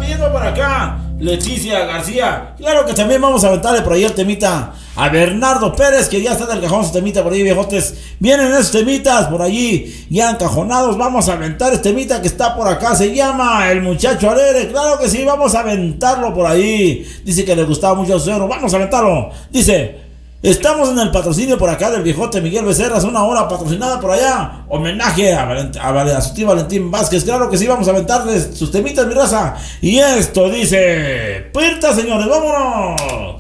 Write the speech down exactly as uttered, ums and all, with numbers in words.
pidiendo por acá Leticia García. Claro que también vamos a aventarle por ahí el temita a Bernardo Pérez, que ya está en el cajón su temita por ahí, viejotes. Vienen esos temitas por allí ya encajonados. Vamos a aventar este temita que está por acá. Se llama El Muchacho Alegre. Claro que sí, vamos a aventarlo por ahí. Dice que le gustaba mucho a su suegro. Vamos a aventarlo. Dice: estamos en el patrocinio por acá del viejote Miguel Becerra, una hora patrocinada por allá. Homenaje a, Valent a, a su tío Valentín Vázquez. Claro que sí, vamos a aventarles sus temitas, mi raza. Y esto dice: ¡Puerta, señores! ¡Vámonos!